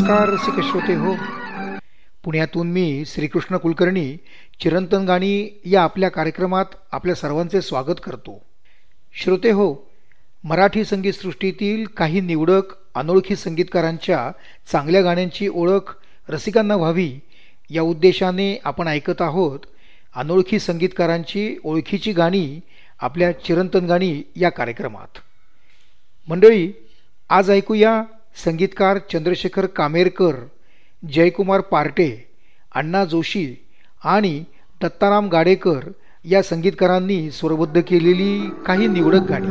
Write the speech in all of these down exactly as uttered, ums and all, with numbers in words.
नमस्कार रसिक श्रोते हो. पुण्यातून मी श्रीकृष्ण कुलकर्णी चिरंतन गाणी या आपल्या कार्यक्रमात आपल्या सर्वांचे स्वागत करतो. श्रोते हो, मराठी संगीतसृष्टीतील काही निवडक अनोळखी संगीतकारांच्या चांगल्या गाण्यांची ओळख रसिकांना व्हावी या उद्देशाने आपण ऐकत आहोत अनोळखी संगीतकारांची ओळखीची गाणी आपल्या चिरंतन गाणी या कार्यक्रमात. मंडळी, आज ऐकूया संगीतकार चंद्रशेखर कामेरकर, जयकुमार पार्टे, अण्णा जोशी आणि दत्ताराम गाडेकर या संगीतकारांनी स्वरबद्ध केलेली काही निवडक गाणी.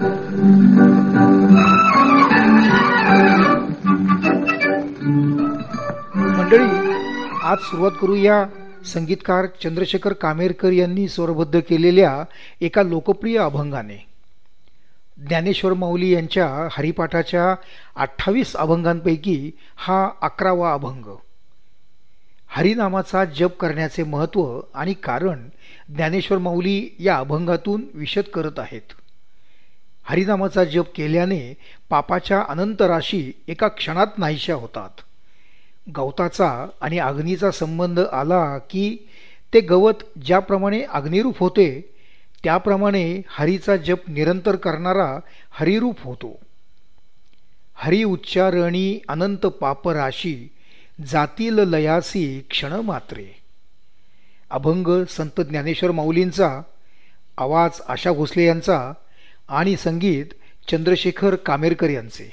मंडळी, आज सुरुवात करूया संगीतकार चंद्रशेखर कामेरकर यांनी स्वरबद्ध केलेल्या एका लोकप्रिय अभंगाने. ज्ञानेश्वर माऊली यांच्या हरिपाठाच्या अठ्ठावीस अभंगांपैकी हा अकरावा अभंग. हरिनामाचा जप करण्याचे महत्त्व आणि कारण ज्ञानेश्वर माऊली या अभंगातून विशद करत आहेत. हरिनामाचा जप केल्याने पापाच्या अनंत राशी एका क्षणात नाहीशा होतात. गवताचा आणि अग्नीचा संबंध आला की ते गवत ज्याप्रमाणे अग्निरूप होते त्याप्रमाणे हरीचा जप निरंतर करणारा हरिरूप होतो. हरी उच्चारणी अनंत पापराशी जातील लयासी क्षण मात्रे. अभंग संत ज्ञानेश्वर माऊलींचा, आवाज आशा भोसले यांचा आणि संगीत चंद्रशेखर कामेरकर यांचे.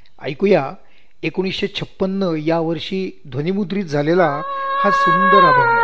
ऐकूया एकोणीसशे छप्पन्न या वर्षी ध्वनिमुद्रित झालेला हा सुंदर अभंग.